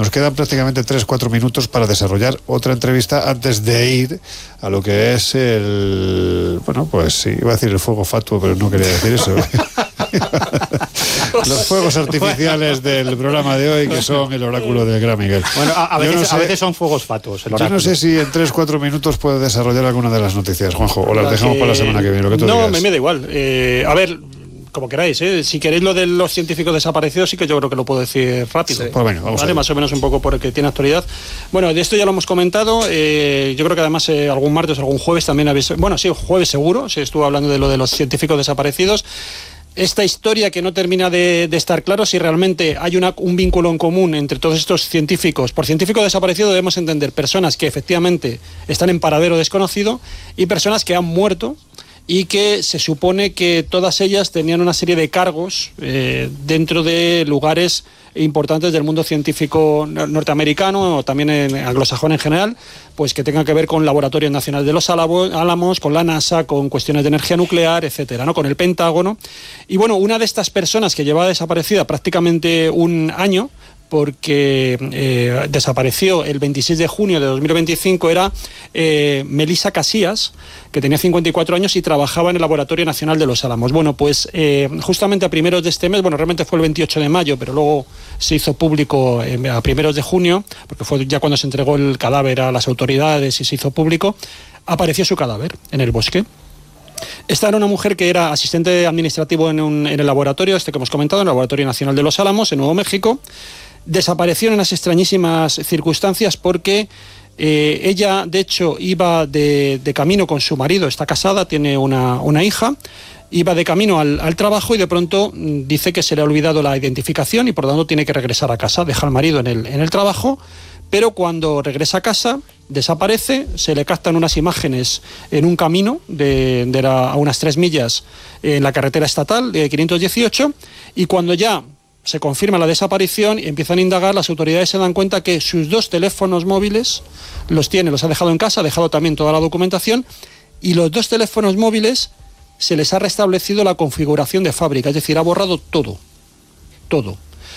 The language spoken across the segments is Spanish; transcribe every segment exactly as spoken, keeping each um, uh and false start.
nos quedan prácticamente tres cuatro minutos para desarrollar otra entrevista antes de ir a lo que es el... Bueno, pues sí, iba a decir el fuego fatuo, pero no quería decir eso. Los fuegos artificiales del programa de hoy, que son el oráculo del gran Miguel. Bueno, a, a, veces, no sé, a veces son fuegos fatuos. Yo no sé si en tres cuatro minutos puedo desarrollar alguna de las noticias, Juanjo, o las dejamos que... para la semana que viene, lo que tú no, digas. me, me da igual. Eh, a ver... Como queráis, ¿eh? Si queréis lo de los científicos desaparecidos, sí que yo creo que lo puedo decir rápido. Sí, pues venga, vamos ¿vale? Más o menos un poco porque tiene actualidad. Bueno, de esto ya lo hemos comentado. Eh, yo creo que además eh, algún martes, algún jueves también habéis... Bueno, sí, jueves seguro, se estuvo hablando de lo de los científicos desaparecidos. Esta historia que no termina de, de estar claro si realmente hay una, un vínculo en común entre todos estos científicos. Por científico desaparecido debemos entender personas que efectivamente están en paradero desconocido y personas que han muerto y que se supone que todas ellas tenían una serie de cargos eh, dentro de lugares importantes del mundo científico norteamericano o también en anglosajón en general, pues que tengan que ver con Laboratorio Nacional de los Álamos, con la NASA, con cuestiones de energía nuclear, etcétera, ¿no? Con el Pentágono. Y bueno, una de estas personas que llevaba desaparecida prácticamente un año, porque eh, desapareció el veintiséis de junio de dos mil veinticinco, era eh, Melissa Casillas, que tenía cincuenta y cuatro años y trabajaba en el Laboratorio Nacional de los Álamos. Bueno, pues eh, justamente a primeros de este mes, bueno, realmente fue el veintiocho de mayo, pero luego se hizo público eh, a primeros de junio, porque fue ya cuando se entregó el cadáver a las autoridades y se hizo público, apareció su cadáver en el bosque. Esta era una mujer que era asistente administrativo en, un, en el laboratorio, este que hemos comentado, en el Laboratorio Nacional de los Álamos, en Nuevo México. Desapareció en unas extrañísimas circunstancias porque eh, ella, de hecho, iba de, de camino con su marido, está casada, tiene una, una hija, iba de camino al, al trabajo y de pronto dice que se le ha olvidado la identificación y por lo tanto tiene que regresar a casa, deja al marido en el, en el trabajo, pero cuando regresa a casa desaparece, se le captan unas imágenes en un camino de, de la, a unas tres millas en la carretera estatal de quinientos dieciocho y cuando ya se confirma la desaparición y empiezan a indagar, las autoridades se dan cuenta que sus dos teléfonos móviles los tiene, los ha dejado en casa, ha dejado también toda la documentación y los dos teléfonos móviles se les ha restablecido la configuración de fábrica, es decir, ha borrado todo, todo.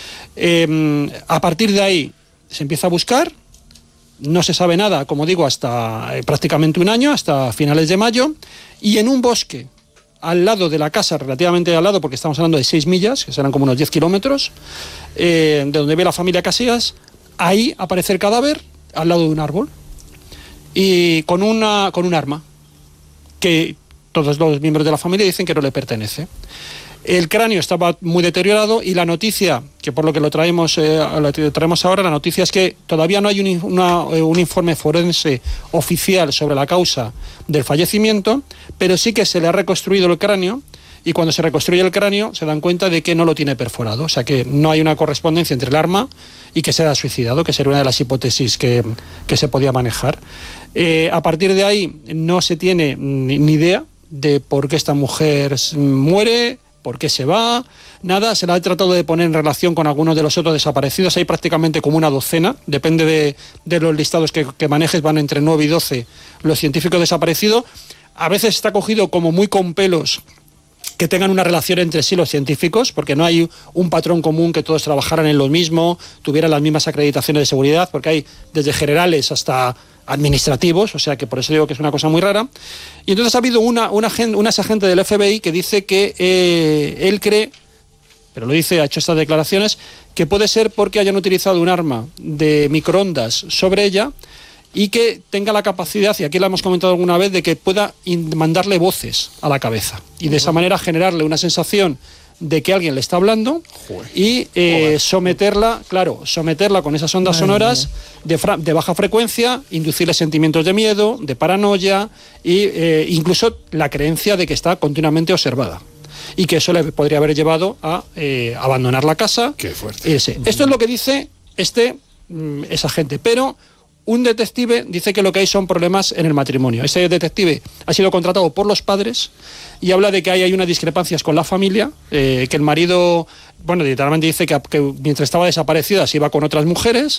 Eh, a partir de ahí se empieza a buscar, no se sabe nada, como digo, hasta eh, prácticamente un año, hasta finales de mayo, y en un bosque al lado de la casa, relativamente al lado, porque estamos hablando de seis millas, que serán como unos diez kilómetros, eh, de donde ve la familia Casillas, ahí aparece el cadáver al lado de un árbol y con, una, con un arma que todos los miembros de la familia dicen que no le pertenece. El cráneo estaba muy deteriorado y la noticia, que por lo que lo traemos, eh, lo traemos ahora, la noticia es que todavía no hay un, una, un informe forense oficial sobre la causa del fallecimiento, pero sí que se le ha reconstruido el cráneo y cuando se reconstruye el cráneo se dan cuenta de que no lo tiene perforado, o sea que no hay una correspondencia entre el arma y que se haya suicidado, que sería una de las hipótesis que, que se podía manejar. Eh, a partir de ahí no se tiene ni, ni idea de por qué esta mujer muere, por qué se va, nada, se la ha tratado de poner en relación con algunos de los otros desaparecidos, hay prácticamente como una docena, depende de, de los listados que, que manejes, van entre nueve y doce los científicos desaparecidos, a veces está cogido como muy con pelos que tengan una relación entre sí los científicos, porque no hay un patrón común que todos trabajaran en lo mismo, tuvieran las mismas acreditaciones de seguridad, porque hay desde generales hasta administrativos, o sea que por eso digo que es una cosa muy rara. Y entonces ha habido una, una, una agente del F B I que dice que eh, él cree, pero lo dice, ha hecho estas declaraciones, que puede ser porque hayan utilizado un arma de microondas sobre ella y que tenga la capacidad, y aquí lo hemos comentado alguna vez, de que pueda mandarle voces a la cabeza y de esa manera generarle una sensación de que alguien le está hablando. Joder. y eh, someterla, claro, someterla con esas ondas Madre sonoras de, fra- de baja frecuencia, inducirle sentimientos de miedo, de paranoia e eh, incluso la creencia de que está continuamente observada y que eso le podría haber llevado a eh, abandonar la casa. Qué fuerte. Ese. Esto es lo que dice este mm, esa gente, pero un detective dice que lo que hay son problemas en el matrimonio. Ese detective ha sido contratado por los padres y habla de que hay, hay unas discrepancias con la familia, eh, que el marido, bueno, literalmente dice que, que mientras estaba desaparecida se iba con otras mujeres.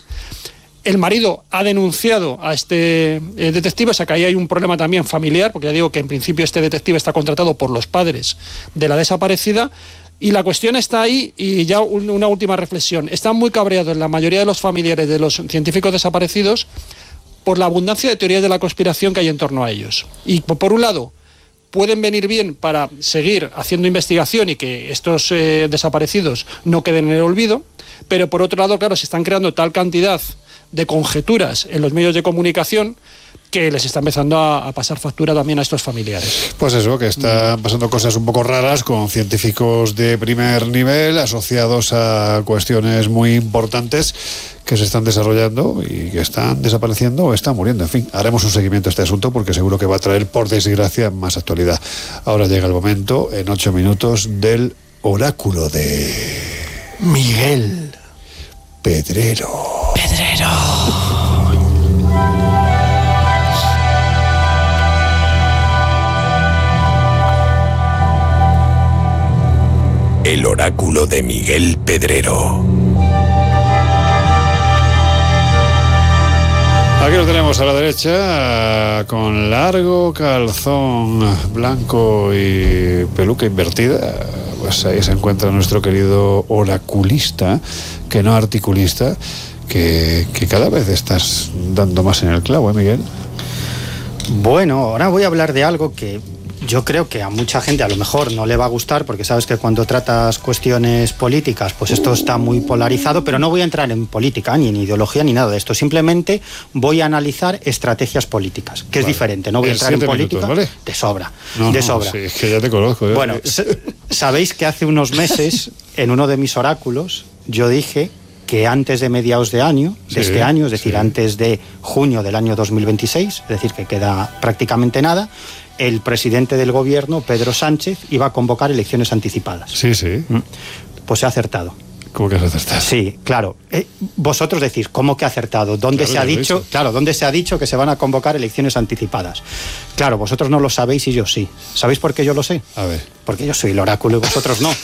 El marido ha denunciado a este eh, detective, o sea que ahí hay un problema también familiar, porque ya digo que en principio este detective está contratado por los padres de la desaparecida. Y la cuestión está ahí, y ya un, una última reflexión. Están muy cabreados la mayoría de los familiares de los científicos desaparecidos por la abundancia de teorías de la conspiración que hay en torno a ellos. Y por un lado, pueden venir bien para seguir haciendo investigación y que estos eh, desaparecidos no queden en el olvido, pero por otro lado, claro, se están creando tal cantidad de conjeturas en los medios de comunicación que les está empezando a, a pasar factura también a estos familiares. Pues eso, que están pasando cosas un poco raras con científicos de primer nivel asociados a cuestiones muy importantes que se están desarrollando y que están desapareciendo o están muriendo. En fin, haremos un seguimiento a este asunto porque seguro que va a traer, por desgracia, más actualidad. Ahora llega el momento, en ocho minutos, del oráculo de Miguel Pedrero. Pedrero. El oráculo de Miguel Pedrero. Aquí lo tenemos a la derecha, con largo calzón blanco y peluca invertida. Pues ahí se encuentra nuestro querido oraculista, que no articulista, que, que cada vez estás dando más en el clavo, ¿eh, Miguel? Bueno, ahora voy a hablar de algo que yo creo que a mucha gente a lo mejor no le va a gustar, porque sabes que cuando tratas cuestiones políticas, pues esto está muy polarizado, pero no voy a entrar en política, ni en ideología, ni nada de esto. Simplemente voy a analizar estrategias políticas, que vale. es diferente. No voy a entrar en política, minutos, ¿vale? de sobra, no, de no, sobra. Sí, es que ya te conozco. ¿eh? Bueno, sabéis que hace unos meses, en uno de mis oráculos, yo dije que antes de mediados de año, de sí, este año, es decir, sí. antes de junio del año dos mil veintiséis, es decir, que queda prácticamente nada, el presidente del gobierno, Pedro Sánchez, iba a convocar elecciones anticipadas. Sí, sí. Pues se ha acertado. ¿Cómo que has acertado? Sí, claro. Eh, vosotros decís, ¿cómo que ha acertado? ¿Dónde claro, se ha dicho? Claro, ¿dónde se ha dicho que se van a convocar elecciones anticipadas? Claro, vosotros no lo sabéis y yo sí. ¿Sabéis por qué yo lo sé? A ver. Porque yo soy el oráculo y vosotros no.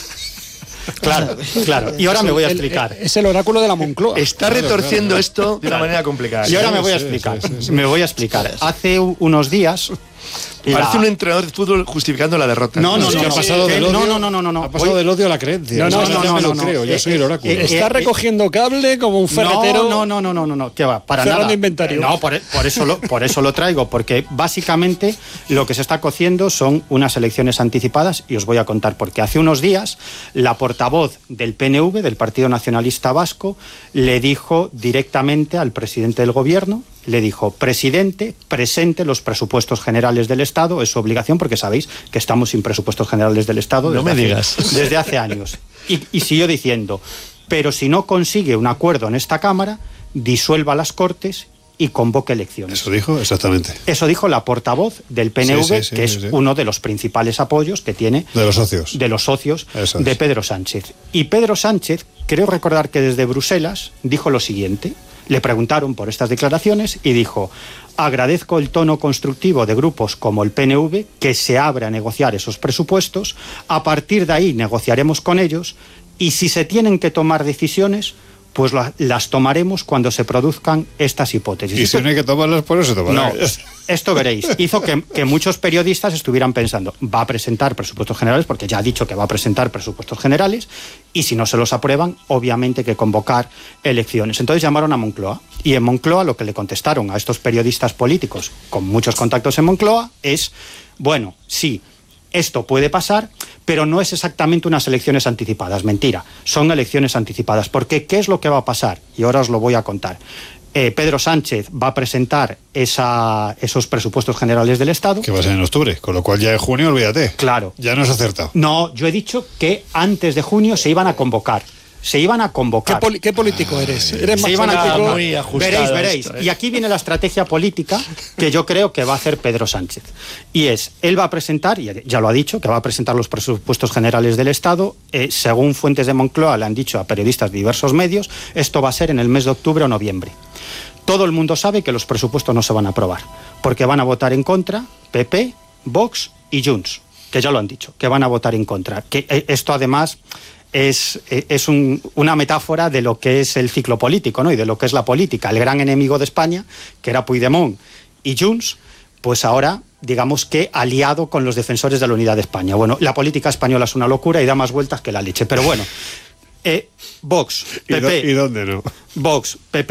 Claro, claro. Y ahora me voy a explicar. Es el oráculo de la Moncloa. Está retorciendo claro, claro, claro. esto de una manera complicada. Y ahora me voy a explicar. Sí, sí, sí. Me voy a explicar. Hace unos días... Parece la... un entrenador de fútbol justificando la derrota. No, no, no. Es que no, ha pasado no, del odio, no, no, no, no, no. Ha pasado Voy... del odio a la creencia. No, no, no, no, me lo no, creo. no. Yo soy el oráculo. Eh, eh, Está recogiendo cable como un ferretero. No, no, no, no, no, no. ¿Qué va? Para cerrando nada. inventario. No, por, por eso lo, por eso lo traigo, porque básicamente lo que se está cociendo son unas elecciones anticipadas y os voy a contar porque hace unos días la portavoz del P N V, del Partido Nacionalista Vasco, le dijo directamente al presidente del gobierno, le dijo, presidente, presente los presupuestos generales del Estado, es su obligación porque sabéis que estamos sin presupuestos generales del Estado desde, no me hace, digas. desde hace años. Y, y siguió diciendo, pero si no consigue un acuerdo en esta Cámara, disuelva las Cortes y convoque elecciones. Eso dijo, exactamente. Eso dijo la portavoz del P N V, sí, sí, sí, que sí, es sí. uno de los principales apoyos que tiene... De los socios. De los socios Eso de es. Pedro Sánchez. Y Pedro Sánchez, creo recordar que desde Bruselas, dijo lo siguiente. Le preguntaron por estas declaraciones y dijo, agradezco el tono constructivo de grupos como el P N V, que se abre a negociar esos presupuestos, a partir de ahí negociaremos con ellos y si se tienen que tomar decisiones, pues la, las tomaremos cuando se produzcan estas hipótesis. Y si no hay que tomarlas, por eso se tomarán. No, esto veréis. Hizo que, que muchos periodistas estuvieran pensando, va a presentar presupuestos generales, porque ya ha dicho que va a presentar presupuestos generales, y si no se los aprueban, obviamente hay que convocar elecciones. Entonces llamaron a Moncloa, y en Moncloa lo que le contestaron a estos periodistas políticos, con muchos contactos en Moncloa, es, bueno, sí, esto puede pasar, pero no es exactamente unas elecciones anticipadas. Mentira, son elecciones anticipadas. Porque, ¿qué es lo que va a pasar? Y ahora os lo voy a contar. Eh, Pedro Sánchez va a presentar esa, esos presupuestos generales del Estado. Que va a ser en octubre, con lo cual ya en junio, olvídate. Claro. Ya no has acertado. No, yo he dicho que antes de junio se iban a convocar. Se iban a convocar. ¿Qué, ¿Qué político eres? ¿Eres se iban a político? Muy veréis, veréis. Esto, ¿eh? Y aquí viene la estrategia política que yo creo que va a hacer Pedro Sánchez. Y es, él va a presentar, y ya lo ha dicho, que va a presentar los presupuestos generales del Estado. Eh, según fuentes de Moncloa le han dicho a periodistas de diversos medios, esto va a ser en el mes de octubre o noviembre. Todo el mundo sabe que los presupuestos no se van a aprobar, porque van a votar en contra P P, Vox y Junts, que ya lo han dicho, que van a votar en contra. Que eh, esto además... es, es un, una metáfora de lo que es el ciclo político, ¿no? Y de lo que es la política. El gran enemigo de España, que era Puigdemont y Junts, pues ahora digamos que aliado con los defensores de la unidad de España. Bueno, la política española es una locura y da más vueltas que la leche, pero bueno. Eh, Vox, P P... ¿Y, do- ¿Y dónde no? Vox, P P